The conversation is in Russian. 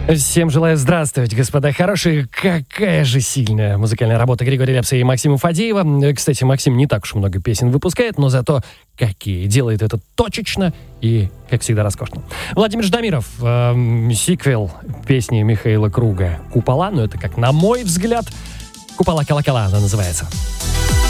Всем желаю здравствовать, господа хорошие. Какая же сильная музыкальная работа Григория Лепса и Максима Фадеева. Кстати, Максим не так уж много песен выпускает, но зато какие. Делает это точечно и, как всегда, роскошно. Владимир Ждамиров, сиквел песни Михаила Круга «Купола». Ну, это как, на мой взгляд, «Купола колокола» она называется.